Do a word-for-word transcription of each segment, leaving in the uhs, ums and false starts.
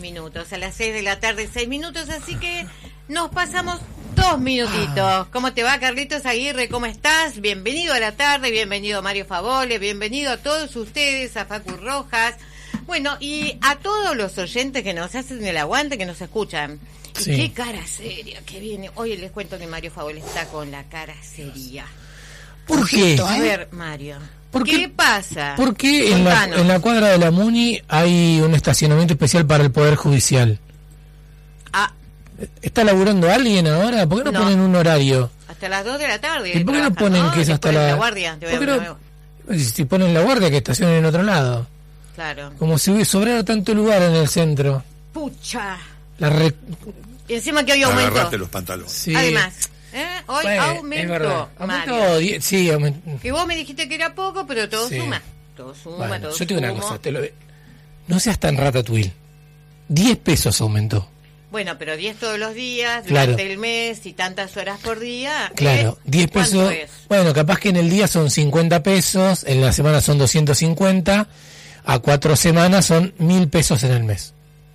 minutos, a las seis de la tarde, seis minutos, así que nos pasamos dos minutitos. ¿Cómo te va, Carlitos Aguirre? ¿Cómo estás? Bienvenido a la tarde, bienvenido Mario Favole, bienvenido a todos ustedes, a Facu Rojas, bueno, y a todos los oyentes que nos hacen el aguante, que nos escuchan. Sí. Y qué cara seria que viene. Hoy les cuento que Mario Favole está con la cara seria. ¿Por qué? A ver, Mario, ¿Por ¿qué, qué pasa? Porque en la, en la cuadra de la Muni hay un estacionamiento especial para el Poder Judicial. Ah, ¿Está laburando alguien ahora? ¿Por qué no, No. ponen un horario? hasta las dos de la tarde. ¿Y por qué no trabajan, ponen que es hasta Después de la... la guardia. de- ¿Por qué de- no- Si ponen la guardia, que estacionen en otro lado. Claro. Como si hubiese sobrado tanto lugar en el centro. Pucha. La re... Y encima que hoy aumentó. Agarrate los pantalones. Sí. Además, ¿eh? hoy Bueno, aumentó, es verdad. Mario. Aumentó, die- sí, aumentó. Que vos me dijiste que era poco, pero todo Sí. suma. Todo suma, Bueno, todo yo te digo una suma. cosa, te lo... no seas tan ratatouille. diez pesos aumentó. Bueno, pero diez todos los días, Claro. durante el mes y tantas horas por día. Claro, ¿eh? diez ¿Cuánto pesos. es? Bueno, capaz que en el día son cincuenta pesos, en la semana son doscientos cincuenta, a cuatro semanas son mil pesos en el mes.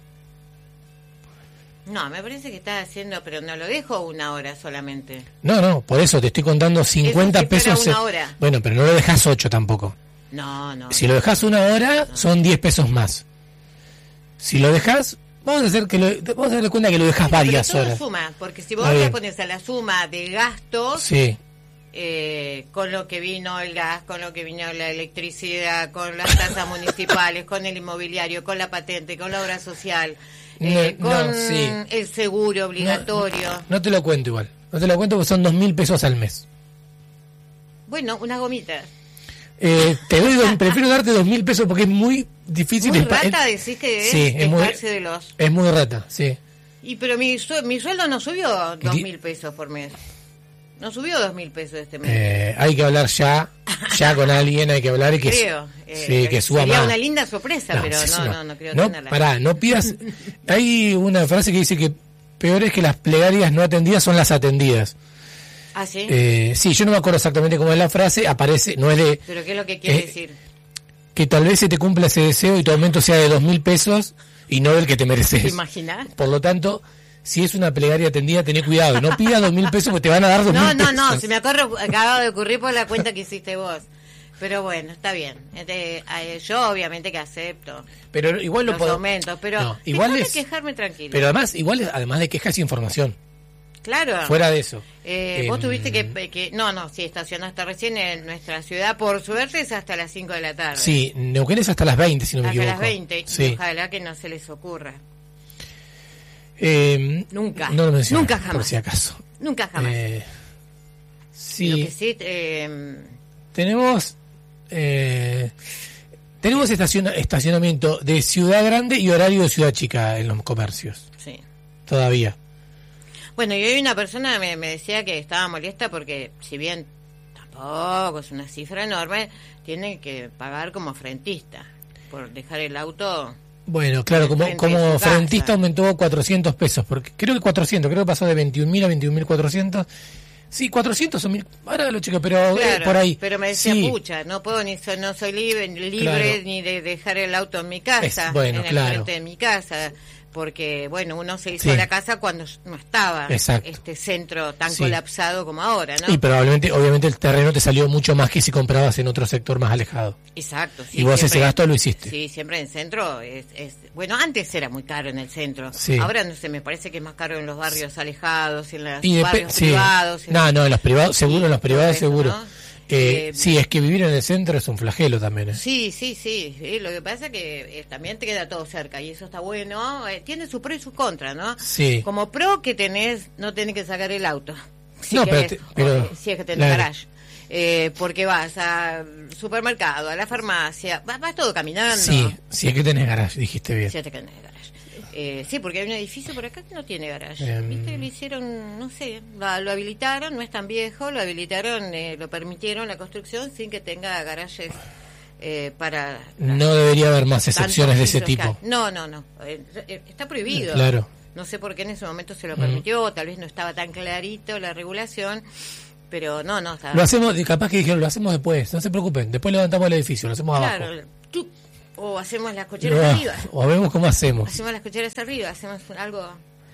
No, me parece que estás haciendo, pero no lo dejo una hora solamente. No, no, por eso te estoy contando cincuenta Eso si fuera pesos. una en- hora. Bueno, pero no lo dejas ocho tampoco. No, no. Si lo dejas una hora, son diez pesos más. Si lo dejas, vamos a hacer que lo, vamos a darle cuenta que lo dejas Pero varias todo horas. suma, porque si vos Está le bien. pones a la suma de gastos, Sí, eh, con lo que vino el gas, con lo que vino la electricidad, con las tasas municipales, con el inmobiliario, con la patente, con la obra social, eh, No, con no, sí. el seguro obligatorio. No, no te lo cuento igual. No te lo cuento porque son dos mil pesos al mes. Bueno, unas gomitas. Eh, te doy dos- prefiero darte dos mil pesos porque es muy difícil. Muy de pa- rata es- decís que es, sí, es muy, dejarse de los... es muy rata, sí. Y pero mi, sue- mi sueldo no subió dos Di- mil pesos por mes. No subió dos mil pesos este mes. Eh, hay que hablar ya, ya con alguien, hay que hablar y que, creo. eh, sí, que suba sería más. una linda sorpresa, pero sí, no, no, no creo no, tenerla. pará, no pidas. Hay una frase que dice que peor es que las plegarias no atendidas son las atendidas. ¿Ah, sí? Eh, sí, yo no me acuerdo exactamente cómo es la frase, aparece, no es de ¿Pero qué es lo que quiere eh, decir? que tal vez se te cumpla ese deseo y tu aumento sea de dos mil pesos y no del que te mereces. ¿Te imaginas? Por lo tanto, si es una plegaria atendida, tené cuidado. No pidas dos mil pesos porque te van a dar dos mil No, pesos. no, no, se me acor- acaba de ocurrir por la cuenta que hiciste vos. Pero bueno, está bien. Este, eh, yo obviamente que acepto Pero igual lo los puedo. aumentos, pero No, igual déjame es- quejarme tranquilo. Pero además, igual es- además de quejas, información. claro. Fuera de eso. Eh, vos Em, tuviste que, que... No, no, sí, estacionaste recién en nuestra ciudad. Por suerte es hasta las cinco de la tarde. Sí, Neuquén es hasta las veinte, si no me hasta equivoco. las veinte. Y Sí. ojalá que no se les ocurra. Eh, Nunca. No lo mencioné, Nunca jamás. por si acaso. Nunca jamás. Eh, sí. Lo que sí... Eh, Tenemos eh, tenemos estaciona- estacionamiento de ciudad grande y horario de ciudad chica en los comercios. sí. Todavía. Bueno, y hoy una persona me, me decía que estaba molesta porque, si bien tampoco es una cifra enorme, tiene que pagar como frentista por dejar el auto. Bueno, claro, como, Frente de como su casa. frentista aumentó cuatrocientos pesos, porque creo que cuatrocientos, creo que pasó de veintiún mil a veintiún mil cuatrocientos. Sí, cuatrocientos o mil, ahora lo checo, pero eh, Claro, por ahí. pero me decía, Sí. pucha, no puedo ni so- no soy libre, libre Claro. ni de dejar el auto en mi casa, Es- bueno, en el claro. frente de mi casa, porque bueno, uno se hizo Sí. la casa cuando no estaba Exacto. este centro tan Sí. colapsado como ahora, ¿no? Y probablemente, obviamente, el terreno te salió mucho más que si comprabas en otro sector más alejado. Exacto. Sí, y vos siempre- ese gasto lo hiciste. Sí, siempre en centro es, es... Bueno, antes era muy caro en el centro. Sí. Ahora, no sé, me parece que es más caro en los barrios alejados, en los Y depe- barrios sí. privados. en- No, no, en los privados, seguro, en los privados, eso, seguro. ¿no? Eh, Eh, sí, es que vivir en el centro es un flagelo también. ¿eh? Sí, sí, sí, sí. Lo que pasa es que eh, también te queda todo cerca y eso está bueno. Eh, tiene sus pros y sus contras, ¿no? Sí. Como pro que tenés, no tenés que sacar el auto. Si No, pero querés, te- pero- o, eh, si es que tenés claro. garage. Eh, porque vas al supermercado, a la farmacia, vas, vas todo caminando. Sí, sí, es que tenés garage, dijiste bien. Sí, te tenés garage. Eh, sí, porque hay un edificio por acá que no tiene garage. Em. ¿Viste? Lo hicieron, no sé, lo, lo habilitaron, no es tan viejo, lo habilitaron, eh, lo permitieron la construcción sin que tenga garajes eh, para... No debería haber más tantos excepciones de ese pisos que hay. tipo. No, no, no. Eh, eh, está prohibido. Claro. No sé por qué en ese momento se lo Mm. permitió, tal vez no estaba tan clarito la regulación, pero no, no. Está, Lo hacemos, capaz que dijeron, lo hacemos después, no se preocupen, después levantamos el edificio, lo hacemos claro, abajo. tú, O hacemos las cocheras No, arriba. o vemos cómo hacemos. Hacemos las cocheras arriba, hacemos algo,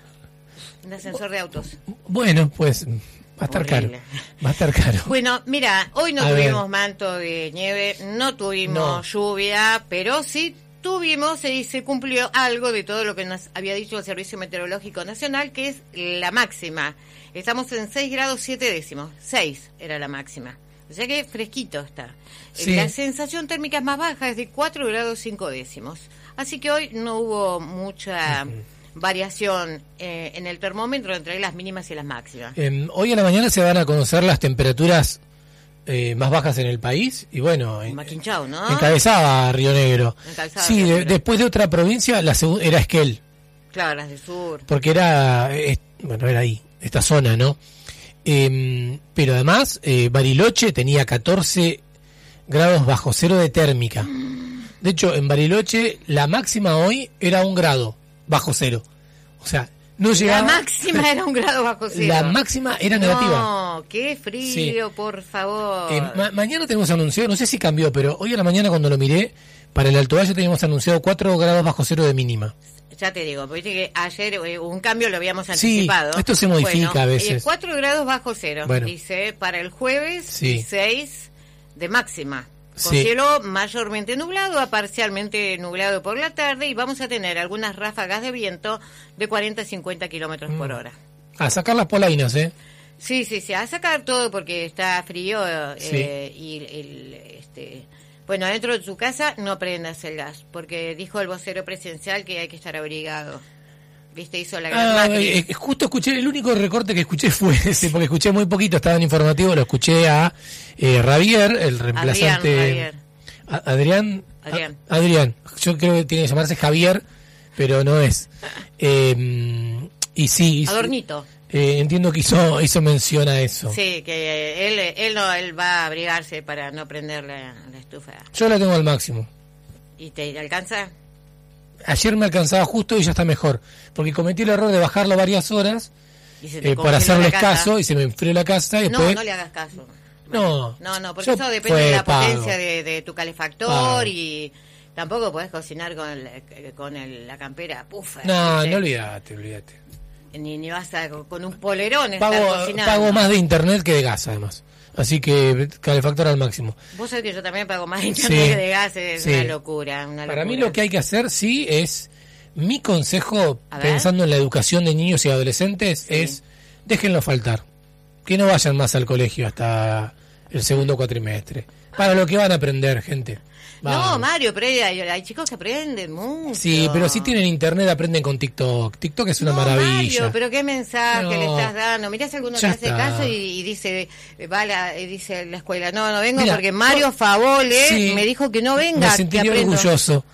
un ascensor de autos. Bueno, pues va a estar Horrible. caro. Va a estar caro. Bueno, mira, hoy no A tuvimos ver. manto de nieve, no tuvimos No. lluvia, pero sí tuvimos y se cumplió algo de todo lo que nos había dicho el Servicio Meteorológico Nacional, que es la máxima. Estamos en seis grados siete décimos, seis era la máxima. O sea que fresquito está. Sí. La sensación térmica es más baja, es de cuatro grados cinco décimos. Así que hoy no hubo mucha variación eh, en el termómetro entre las mínimas y las máximas. Eh, hoy a la mañana se van a conocer las temperaturas eh, más bajas en el país y bueno, en- Maquinchao, ¿no? encabezaba Río Negro. Encabezaba Sí, Río de- Negro. después de otra provincia, la segu- era Esquel, Claro, las del sur. porque era, eh, bueno, era ahí, esta zona, ¿no? Eh, pero además, eh, Bariloche tenía catorce grados bajo cero de térmica. De hecho, en Bariloche la máxima hoy era un grado bajo cero. O sea, no La llegaba... máxima era un grado bajo cero. La máxima era negativa. No, qué frío, Sí. por favor. Eh, ma- mañana tenemos anunciado, no sé si cambió, pero hoy a la mañana cuando lo miré, para el Alto Valle teníamos anunciado cuatro grados bajo cero de mínima. Ya te digo, viste que ayer eh, un cambio lo habíamos Sí, anticipado. esto se modifica Bueno, a veces. cuatro grados bajo cero, Bueno. dice, para el jueves Sí. seis de máxima. Con Sí. cielo mayormente nublado a parcialmente nublado por la tarde y vamos a tener algunas ráfagas de viento de cuarenta a cincuenta kilómetros Mm. por hora. A sacar las polainas, ¿eh? Sí, sí, sí, a sacar todo porque está frío eh, Sí. y el, este, bueno, dentro de su casa no prendas el gas porque dijo el vocero presidencial que hay que estar abrigado. ¿Viste? Hizo la gran Ah, Macri. eh, justo escuché, el único recorte que escuché fue ese, porque escuché muy poquito, estaba en informativo, lo escuché a eh, Javier, el reemplazante... Javier. A- Adrián. Adrián. A- Adrián. Yo creo que tiene que llamarse Javier, pero no es. Eh, y sí, y sí, Adornito. eh, entiendo que hizo, hizo mención a eso. Sí, que él, él no, él va a abrigarse para no prender la, la estufa. Yo la tengo al máximo. ¿Y te alcanza? Ayer me alcanzaba justo y ya está mejor, porque cometí el error de bajarlo varias horas Y se te eh, congela para hacerles la casa. caso y se me enfrió la casa y No, después... no le hagas caso. No. No, no, porque Yo eso depende fue de la pago. potencia de, de tu calefactor Pago. y tampoco podés cocinar con, el- con el- la campera pufa. No, ¿viste? no olvídate, olvídate. Ni, ni vas a con un polerón estar Pago, cocinando. pago más de internet que de gas, además. Así que calefactor al máximo. Vos sabés que yo también pago más de internet Sí, que de gas, es sí. una locura, una Para mí locura. lo que hay que hacer, sí, es... Mi consejo, A ver. pensando en la educación de niños y adolescentes, Sí. es déjenlo faltar. Que no vayan más al colegio hasta el segundo cuatrimestre. Para lo que van a aprender, gente. No, Vamos. Mario, pero hay, hay chicos que aprenden mucho. Sí, pero si tienen internet aprenden con TikTok. TikTok es una No, maravilla. Mario, pero qué mensaje No. le estás dando. Mirá si alguno te Ya hace está. caso y, y dice, eh, va a la, y dice la escuela, no, no vengo Mira, porque Mario yo- Favole Sí. me dijo que no venga. Me que sentiría aprendo. orgulloso.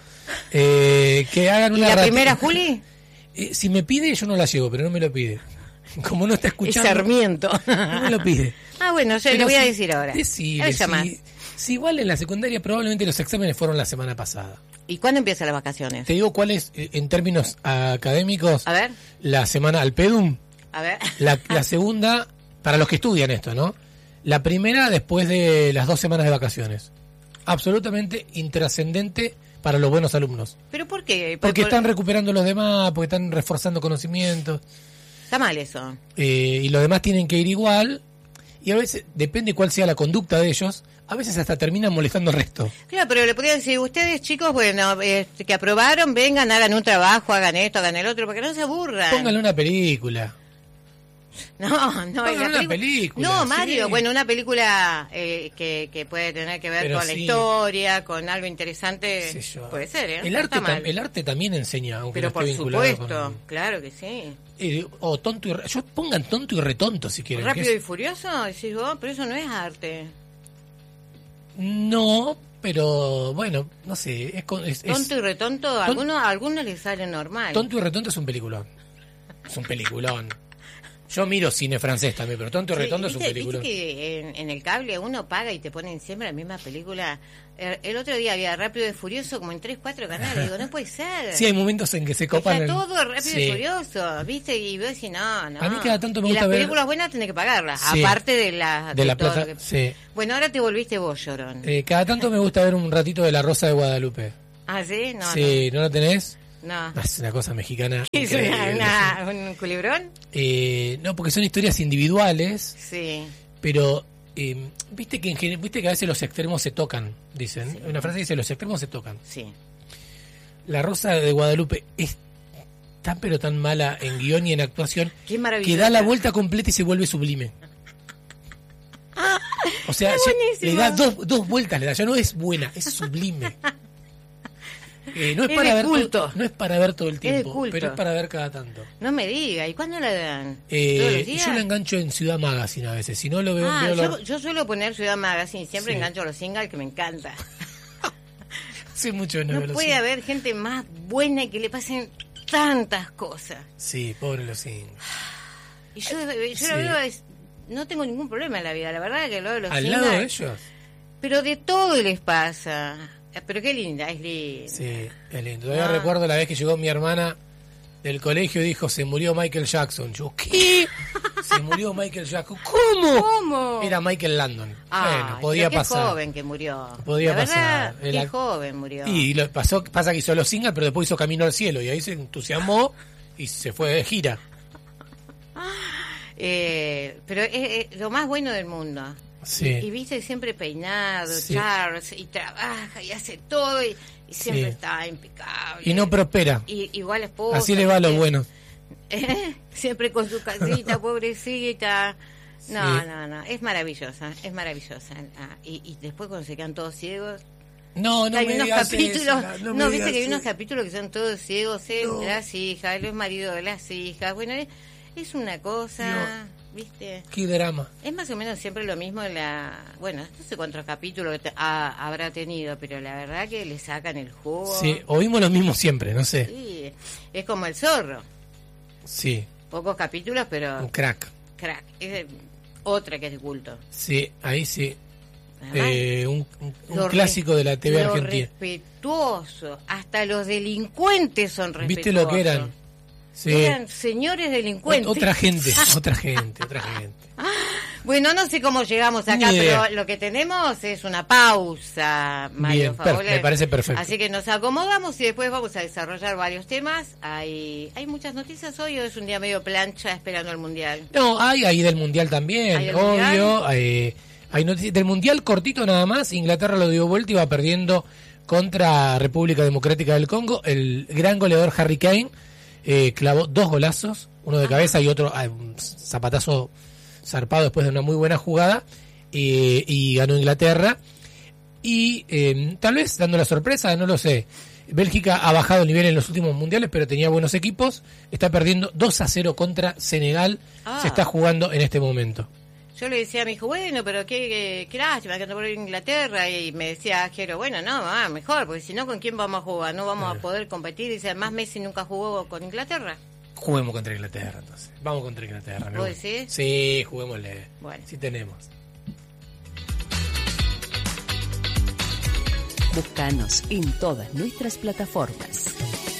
Eh, que hagan ¿Y una la rati- primera, Juli? Eh, si me pide, yo no la llevo, pero no me lo pide. Como no está Es escuchando, Sarmiento. no me lo pide. Ah, bueno, yo le Pero voy a si- decir ahora. decile, Ahí llamás. si, si igual en la secundaria probablemente los exámenes fueron la semana pasada. ¿Y cuándo empiezan las vacaciones? Te digo cuál es, eh, en términos académicos, A ver, la semana al pedum. a ver. La, la segunda, para los que estudian esto, ¿no? La primera después de las dos semanas de vacaciones. Absolutamente intrascendente para los buenos alumnos. ¿Pero por qué? Porque Por- están recuperando los demás, porque están reforzando conocimientos. Está mal eso. eh, y los demás tienen que ir igual. Y a veces, depende cuál sea la conducta de ellos, a veces hasta terminan molestando al resto. Claro, pero le podrían decir, ustedes chicos, bueno, este, que aprobaron, vengan, hagan un trabajo, hagan esto, hagan el otro, porque no se aburran. Pónganle una película. No, no, Pónganle y la una pelicu- película, No, sí. Mario, bueno, una película eh, que, que puede tener que ver Pero con la sí. historia, con algo interesante, qué sé yo. puede ser, ¿eh? El No arte, está mal. tam- el arte también enseña, aunque Pero no por esté vinculado supuesto, con- claro que sí. Eh, o tonto y re- yo pongan tonto y retonto si quieren. que Rápido y es- Furioso, decís vos, pero eso no es arte. No, pero bueno, no sé. Es, con- es- es- Tonto y retonto, a algunos, a algunos les sale normal. tonto y retonto es un peliculón. Es un peliculón. Yo miro cine francés también, pero tonto y Sí, retonto es un ¿viste- peliculón. viste que en, en el cable uno paga y te ponen siempre la misma película? El, el otro día había Rápido y Furioso como en tres, cuatro canales. Digo, no puede ser. Sí, hay momentos en que se copan. Está el- todo Rápido Sí. y Furioso, ¿viste? Y vos decís, no, no. A mí cada tanto me y gusta las ver- películas buenas tenés que pagarlas, Sí. aparte de la... De la todo plata, lo que- sí. Bueno, ahora te volviste vos, llorón. Eh, cada tanto me gusta ver un ratito de La Rosa de Guadalupe. ¿Ah, sí? No, sí, ¿no, ¿no lo tenés? No. Es una cosa mexicana. ¿Es una, una, un culebrón? Eh, no, porque son historias individuales. Sí. Pero, eh, viste que en, viste que a veces los extremos se tocan, dicen. Sí. Una frase dice, los extremos se tocan. Sí. La Rosa de Guadalupe es tan pero tan mala en guión y en actuación que da la vuelta completa y se vuelve sublime. O sea, le da dos, dos vueltas, le da, ya no es buena, es sublime. Eh, no es, es para ver todo, no es para ver todo el tiempo, es pero es para ver cada tanto. No me diga, ¿y cuándo la dan? Eh, ¿Todos los días? Yo la engancho en Ciudad Magazine a veces, si no lo veo... Ah, veo yo, lo... yo suelo poner Ciudad Magazine, siempre sí. Engancho a los singles que me encanta. Sí, mucho no, no puede haber gente más buena y que le pasen tantas cosas. Sí, pobre los singles. Y yo, yo sí. Lo veo, es, no tengo ningún problema en la vida, la verdad que lo de los ¿Al singles... lado de ellos? Pero de todo les pasa... Pero qué linda, es linda. Sí, es lindo. Todavía ah. recuerdo la vez que llegó mi hermana del colegio y dijo, se murió Michael Jackson. Yo, ¿qué? Se murió Michael Jackson. ¿Cómo? ¿Cómo? Era Michael Landon. Ah, bueno, podía qué pasar. Qué joven que murió. Podía la pasar. Verdad, Era... Qué joven murió. Y lo pasó, pasa que hizo los singles, pero después hizo Camino al Cielo. Y ahí se entusiasmó y se fue de gira. Eh, pero es, es lo más bueno del mundo. Sí. Y, y viste siempre peinado, sí. Charles, y trabaja y hace todo y, y siempre sí. Está impecable. Y no prospera. Y, igual esposa. Así le va a lo bueno. ¿Eh? Siempre con su casita, pobrecita. No, sí. no, no, es maravillosa, es maravillosa. Ah, y, y después cuando se quedan todos ciegos. No, no hay me unos digas capítulos, eso, no, no viste que hay eso. unos capítulos que son todos ciegos, ¿eh? No. Las hijas, los maridos de las hijas. Bueno, es, es una cosa. No. ¿Viste? Qué drama. Es más o menos siempre lo mismo en la... Bueno, no sé cuántos capítulos te, ha, habrá tenido, pero la verdad que le sacan el jugo. Sí, oímos lo mismo siempre, no sé. Sí, es como El Zorro. Sí. Pocos capítulos, pero... Un crack. Crack. Es otra que es de culto. Sí, ahí sí. Eh, un un, un clásico de la T V lo argentina. Respetuoso. Hasta los delincuentes son respetuosos. ¿Viste lo que eran? Sí. Eran señores delincuentes. Otra gente, otra gente, otra gente. Bueno, no sé cómo llegamos acá, pero lo que tenemos es una pausa, Mario Favole. Me parece perfecto. Así que nos acomodamos y después vamos a desarrollar varios temas. Hay hay muchas noticias hoy, o es un día medio plancha esperando el Mundial. No, hay ahí del Mundial también, obvio. Hay, hay noticias del Mundial cortito nada más. Inglaterra lo dio vuelta y va perdiendo contra República Democrática del Congo. El gran goleador Harry Kane Eh, clavó dos golazos, uno de cabeza y otro eh, un zapatazo zarpado después de una muy buena jugada, eh, y ganó Inglaterra. Y eh, tal vez dando la sorpresa, no lo sé, Bélgica ha bajado el nivel en los últimos mundiales, pero tenía buenos equipos, está perdiendo dos a cero contra Senegal. Ah. Se está jugando en este momento. Yo le decía a mi hijo, bueno, pero qué, qué lástima que ando por Inglaterra, y me decía Jero, bueno, no, mamá, mejor, porque si no, ¿con quién vamos a jugar? No vamos claro. a poder competir. Y dice, además Messi nunca jugó con Inglaterra. Juguemos contra Inglaterra, entonces. Vamos contra Inglaterra. ¿Vos decís? Sí, juguémosle. Bueno. Sí tenemos. Búscanos en todas nuestras plataformas.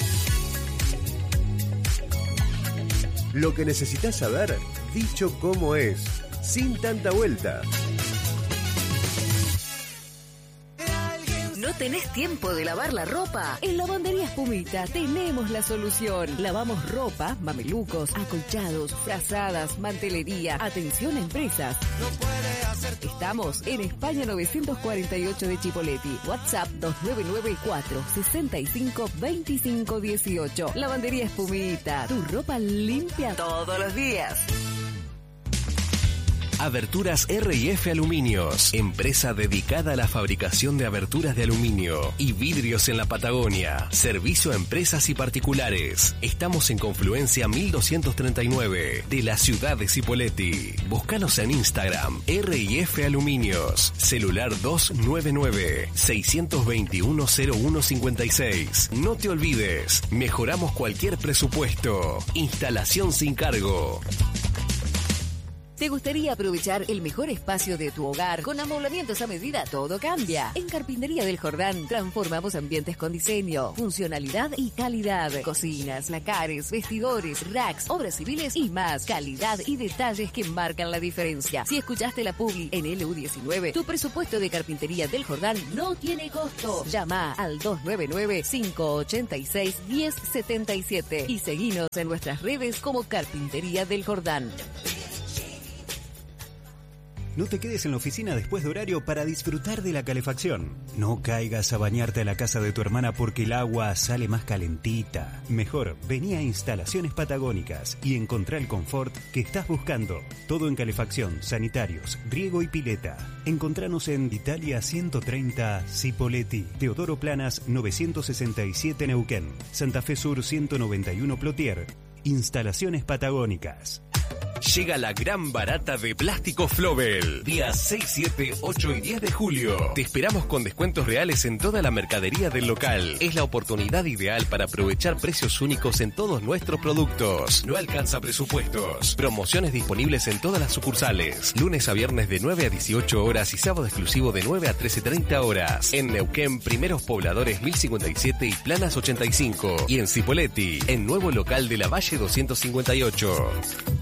Lo que necesitas saber, dicho como es, sin tanta vuelta. ¿No tenés tiempo de lavar la ropa? En Lavandería Espumita tenemos la solución. Lavamos ropa, mamelucos, acolchados, frazadas, mantelería. Atención a empresas. Estamos en España novecientos cuarenta y ocho de Chipoleti. WhatsApp dos nueve nueve cuatro sesenta y cinco veinticinco dieciocho. Lavandería Espumita. Tu ropa limpia todos los días. Aberturas R y F Aluminios, empresa dedicada a la fabricación de aberturas de aluminio y vidrios en la Patagonia. Servicio a empresas y particulares. Estamos en Confluencia mil doscientos treinta y nueve de la ciudad de Cipolletti. Búscanos en Instagram, R y F Aluminios. Celular dos nueve nueve, seis dos uno, cero uno cinco seis. No te olvides, mejoramos cualquier presupuesto. Instalación sin cargo. ¿Te gustaría aprovechar el mejor espacio de tu hogar con amoblamientos a medida? Todo cambia. En Carpintería del Jordán transformamos ambientes con diseño, funcionalidad y calidad. Cocinas, lacares, vestidores, racks, obras civiles y más. Calidad y detalles que marcan la diferencia. Si escuchaste la publi en L U diecinueve, tu presupuesto de Carpintería del Jordán no tiene costo. Llama al dos nueve nueve, cinco ocho seis, uno cero siete siete y seguinos en nuestras redes como Carpintería del Jordán. No te quedes en la oficina después de horario para disfrutar de la calefacción. No caigas a bañarte a la casa de tu hermana porque el agua sale más calentita. Mejor, vení a Instalaciones Patagónicas y encontrá el confort que estás buscando. Todo en calefacción, sanitarios, riego y pileta. Encontranos en Italia ciento treinta Cipolletti, Teodoro Planas novecientos sesenta y siete Neuquén, Santa Fe Sur ciento noventa y uno Plotier. Instalaciones Patagónicas. Llega la gran barata de Plástico Flobel. Días seis, siete, ocho y diez de julio. Te esperamos con descuentos reales en toda la mercadería del local. Es la oportunidad ideal para aprovechar precios únicos en todos nuestros productos. No alcanza presupuestos. Promociones disponibles en todas las sucursales. Lunes a viernes de nueve a dieciocho horas y sábado exclusivo de nueve a trece treinta horas. En Neuquén, Primeros Pobladores mil cincuenta y siete y Planas ochenta y cinco. Y en Cipolletti, en nuevo local de la Valle doscientos cincuenta y ocho.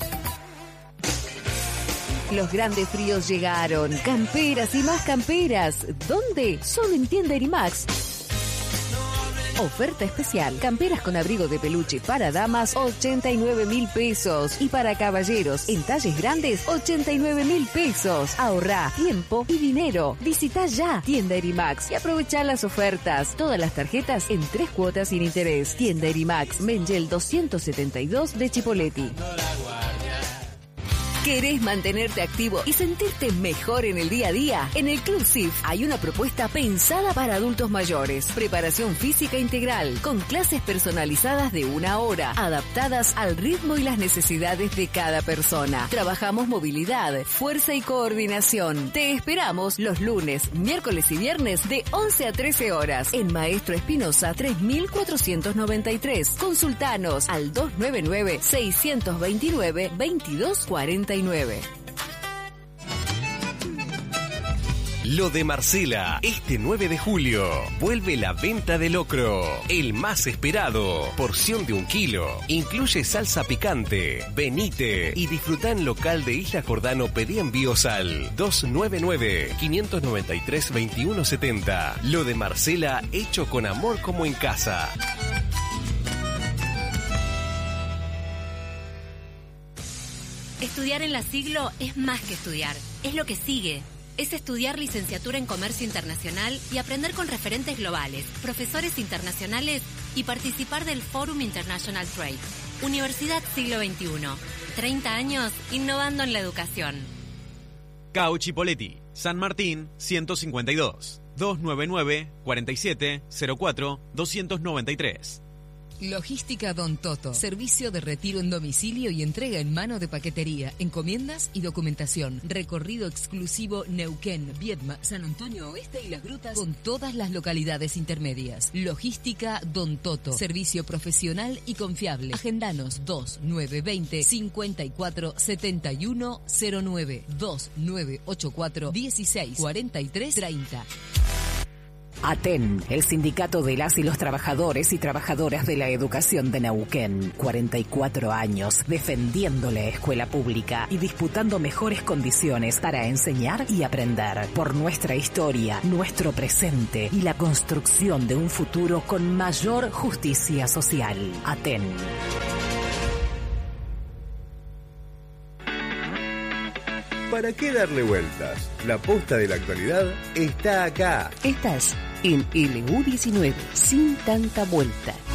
Los grandes fríos llegaron. Camperas y más camperas. ¿Dónde? Solo en Tienda Erimax. Oferta especial. Camperas con abrigo de peluche para damas, ochenta y nueve mil pesos. Y para caballeros, en talles grandes, ochenta y nueve mil pesos. Ahorrá tiempo y dinero. Visita ya Tienda Erimax y aprovechá las ofertas. Todas las tarjetas en tres cuotas sin interés. Tienda Erimax, Mengel doscientos setenta y dos de Chipolletti. ¿Querés mantenerte activo y sentirte mejor en el día a día? En el Club S I F hay una propuesta pensada para adultos mayores. Preparación física integral, con clases personalizadas de una hora, adaptadas al ritmo y las necesidades de cada persona. Trabajamos movilidad, fuerza y coordinación. Te esperamos los lunes, miércoles y viernes de once a trece horas en Maestro Espinosa tres mil cuatrocientos noventa y tres. Consultanos al dos nueve nueve, seis dos nueve, veintidós cuarenta y nueve. Lo de Marcela, este nueve de julio, vuelve la venta de locro, el más esperado, porción de un kilo, incluye salsa picante, venite y disfruta en local de Isla Jordano, pedí envíos al dos nueve nueve, cinco nueve tres, veintiuno setenta. Lo de Marcela, hecho con amor como en casa. Estudiar en la Siglo es más que estudiar, es lo que sigue. Es estudiar licenciatura en Comercio Internacional y aprender con referentes globales, profesores internacionales y participar del Forum International Trade. Universidad Siglo veintiuno. treinta años innovando en la educación. C A U Chipolletti, San Martín ciento cincuenta y dos, dos nueve nueve, cuarenta y siete, cero cuatro, doscientos noventa y tres. Logística Don Toto. Servicio de retiro en domicilio y entrega en mano de paquetería, encomiendas y documentación. Recorrido exclusivo Neuquén, Viedma, San Antonio Oeste y Las Grutas con todas las localidades intermedias. Logística Don Toto. Servicio profesional y confiable. Agendanos dos nueve dos cero, cinco cuatro, siete uno cero nueve, dos nueve ocho cuatro, dieciséis cuarenta y tres treinta. ATEN, el sindicato de las y los trabajadores y trabajadoras de la educación de Neuquén. cuarenta y cuatro años defendiendo la escuela pública y disputando mejores condiciones para enseñar y aprender. Por nuestra historia, nuestro presente y la construcción de un futuro con mayor justicia social. ATEN. ¿Para qué darle vueltas? La posta de la actualidad está acá. Estás en L U diecinueve, sin tanta vuelta.